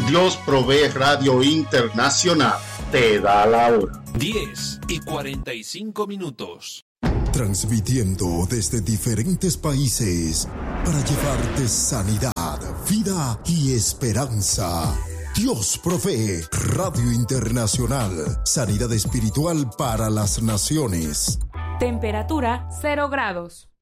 Dios Provee Radio Internacional te da la hora. 10:45. Transmitiendo desde diferentes países para llevarte sanidad, vida y esperanza. Dios Provee Radio Internacional. Sanidad espiritual para las naciones. Temperatura 0 grados.